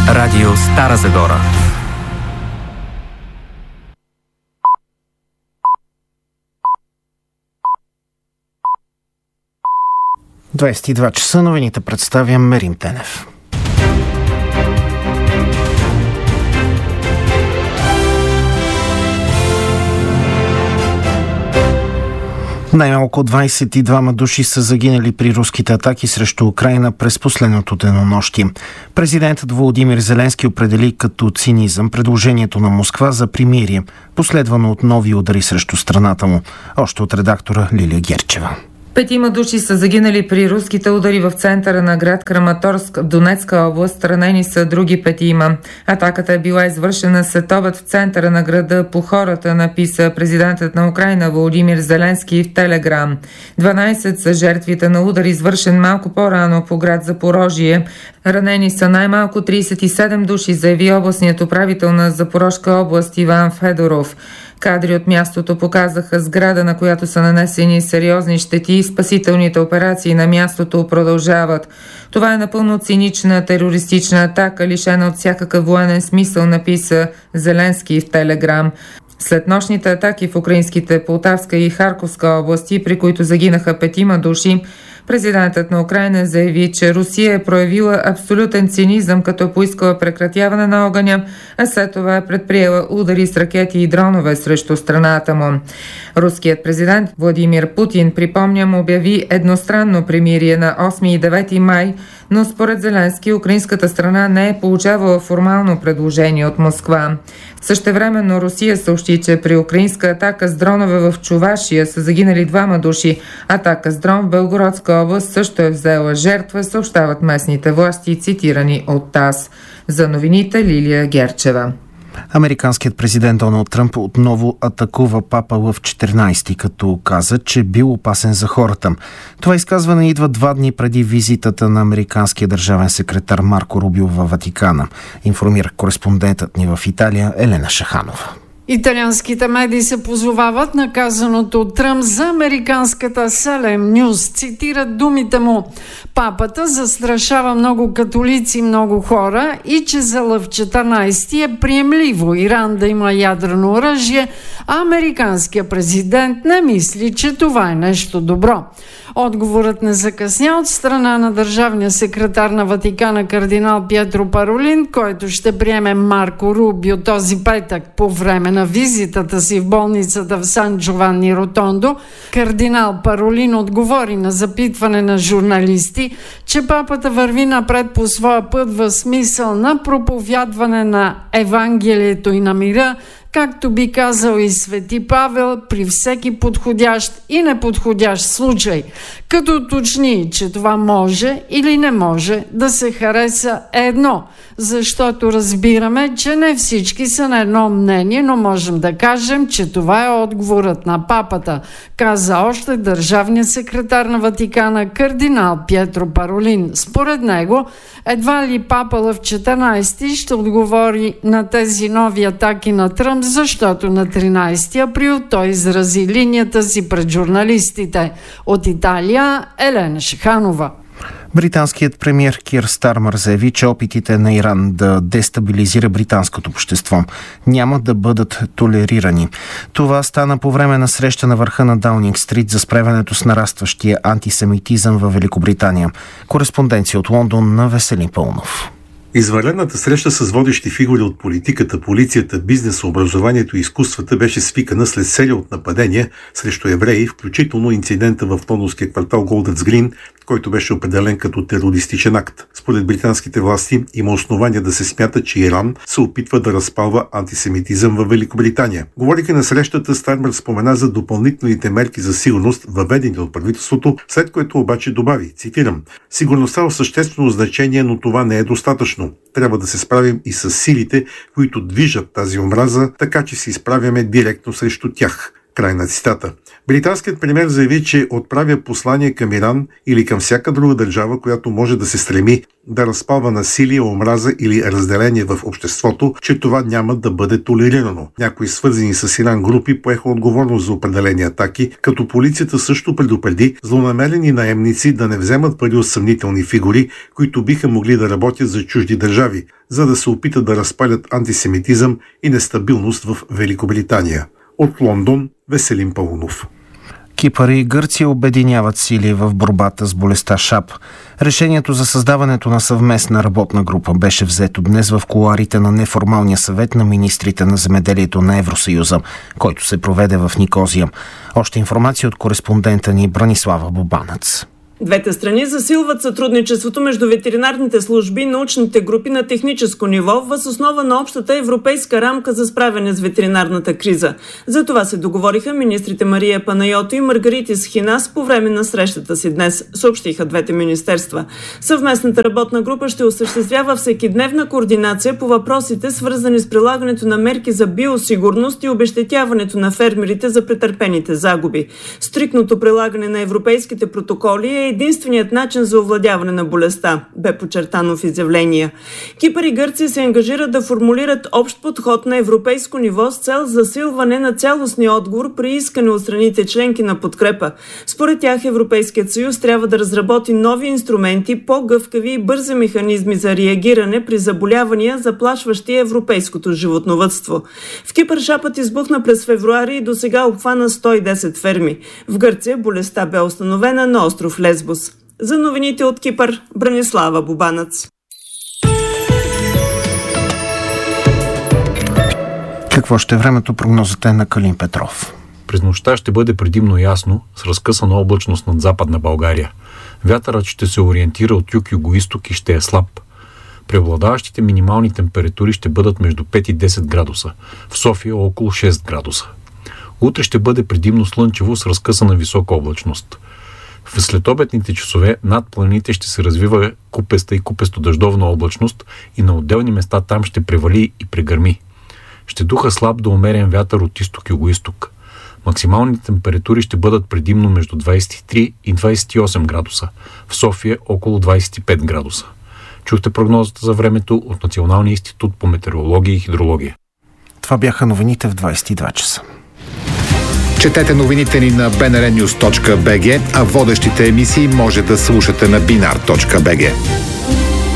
Радио Стара Загора. – 22 часа, новините представя Мерим Тенев. Най-малко 22 души са загинали при руските атаки срещу Украйна през последното денонощие. Президентът Володимир Зеленски определи като цинизъм предложението на Москва за примирие, последвано от нови удари срещу страната му. Още от редактора Лилия Герчева. 5 души са загинали при руските удари в центъра на град Краматорск в Донецка област. Ранени са други 5. Атаката е била извършена след обед в центъра на града по хората, написа президентът на Украйна Володимир Зеленски в Телеграм. 12 са жертвите на удар, извършен малко по-рано по град Запорожие. Ранени са най-малко 37 души, заяви областният управител на Запорожка област Иван Федоров. Кадри от мястото показаха сграда, на която са нанесени сериозни щети и спасителните операции на мястото продължават. Това е напълно цинична терористична атака, лишена от всякакъв военен смисъл, написа Зеленски в Телеграм. След нощните атаки в украинските Полтавска и Харковска области, при които загинаха 5 души, президентът на Украйна заяви, че Русия е проявила абсолютен цинизъм, като поискала прекратяване на огъня, а след това е предприела удари с ракети и дронове срещу страната му. Руският президент Владимир Путин, припомням, обяви едностранно примирие на 8 и 9 май, но според Зеленски украинската страна не е получавала формално предложение от Москва. Същевременно Русия съобщи, че при украинска атака с дронове в Чувашия са загинали 2 души. Атака с дрон в Белгородска област също е взела жертва, съобщават местните власти, цитирани от ТАСС. За новините Лилия Герчева. Американският президент Доналд Тръмп отново атакува папа Лъв 14, като каза, че бил опасен за хората. Това изказване идва 2 дни преди визитата на американския държавен секретар Марко Рубио във Ватикана, информира кореспондентът ни в Италия Елена Шаханова. Италианските медии се позовават на казаното от Тръмп за американската Салем Нюз. Цитират думите му: папата застрашава много католици, много хора и че за Лъв 14 е приемливо Иран да има ядрено оръжие, а американският президент не мисли, че това е нещо добро. Отговорът не закъсня от страна на държавния секретар на Ватикана кардинал Пьетро Паролин, който ще приеме Марко Рубио този петък по време на визитата си в болницата в Сан Джованни Ротондо. Кардинал Паролин отговори на запитване на журналисти, че папата върви напред по своя път в смисъл на проповядване на Евангелието и на мира, както би казал и Свети Павел, при всеки подходящ и неподходящ случай, като уточни, че това може или не може да се хареса едно, защото разбираме, че не всички са на едно мнение, но можем да кажем, че това е отговорът на папата, каза още държавният секретар на Ватикана кардинал Пьетро Паролин. Според него, едва ли папа Лъв 14 ще отговори на тези нови атаки на Тръмп, защото на 13 април той изрази линията си пред журналистите. От Италия Елена Шиханова. Британският премиер Кир Стармър заяви, че опитите на Иран да дестабилизира британското общество няма да бъдат толерирани. Това стана по време на среща на върха на Даунинг Стрит за справянето с нарастващия антисемитизъм във Великобритания. Кореспонденция от Лондон на Веселин Пълнов. Извънредната среща с водещи фигури от политиката, полицията, бизнеса, образованието и изкуствата беше свикана след серия от нападения срещу евреи, включително инцидента в лондонския квартал Голдърс Грин, който беше определен като терористичен акт. Според британските власти има основания да се смята, че Иран се опитва да разпалва антисемитизъм в Великобритания. Говорейки на срещата, Стармър спомена за допълнителните мерки за сигурност, въведени от правителството, след което обаче добави, цитирам: "Сигурността е съществено значение, но това не е достатъчно. Трябва да се справим и с силите, които движат тази омраза, така че се изправяме директно срещу тях." Край на цитата. Британският премиер заяви, че отправя послание към Иран или към всяка друга държава, която може да се стреми да разпалва насилие, омраза или разделение в обществото, че това няма да бъде толерирано. Някои свързани с Иран групи поеха отговорност за определени атаки, като полицията също предупреди злонамерени наемници да не вземат пари от съмнителни фигури, които биха могли да работят за чужди държави, за да се опитат да разпалят антисемитизъм и нестабилност в Великобритания. От Лондон, Веселин Паунов. Кипър и Гърция обединяват сили в борбата с болестта ШАП. Решението за създаването на съвместна работна група беше взето днес в кулоарите на неформалния съвет на министрите на земеделието на Евросъюза, който се проведе в Никозия. Още информация от кореспондента ни Бранислава Бобанец. Двете страни засилват сътрудничеството между ветеринарните служби и научните групи на техническо ниво въз основа на общата европейска рамка за справяне с ветеринарната криза. За това се договориха министрите Мария Панайото и Маргаритис Хинас по време на срещата си днес, съобщиха двете министерства. Съвместната работна група ще осъществява всекидневна координация по въпросите, свързани с прилагането на мерки за биосигурност и обезщетяването на фермерите за претърпените загуби. Стриктното прилагане на европейските протоколи е единственият начин за овладяване на болестта, бе подчертано в изявления. Кипър и Гърция се ангажират да формулират общ подход на европейско ниво с цел засилване на цялостния отговор при искане от страните членки на подкрепа. Според тях Европейският съюз трябва да разработи нови инструменти, по-гъвкави и бързи механизми за реагиране при заболявания, заплашващи европейското животновъдство. В Кипър шапът избухна през февруари и досега обхвана 110 ферми. В Гърция болестта бе установена на остров Лесбос. За новините от Кипър, Бранислава Бобанец. Какво ще е времето? Прогнозата е на Калин Петров. През нощта ще бъде предимно ясно, с разкъсана облачност над Западна България. Вятърът ще се ориентира от юг-югоизток и ще е слаб. Преобладаващите минимални температури ще бъдат между 5 и 10 градуса. В София около 6 градуса. Утре ще бъде предимно слънчево с разкъсана висока облачност. В следобедните часове над планините ще се развива купеста и купесто-дъждовна облачност и на отделни места там ще превали и прегърми. Ще духа слаб до умерен вятър от изток-югоизток. Максималните температури ще бъдат предимно между 23 и 28 градуса. В София около 25 градуса. Чухте прогнозата за времето от Националния институт по метеорология и хидрология. Това бяха новините в 22 часа. Четете новините ни на bnrnews.bg, а водещите емисии може да слушате на binar.bg.